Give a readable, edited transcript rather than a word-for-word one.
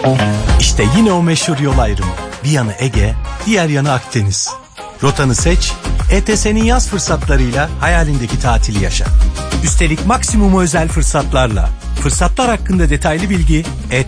İşte yine o meşhur yol ayrımı. Bir yanı Ege, diğer yanı Akdeniz. Rotanı seç, ETS'nin yaz fırsatlarıyla hayalindeki tatili yaşa. Üstelik maksimum özel fırsatlarla. Fırsatlar hakkında detaylı bilgi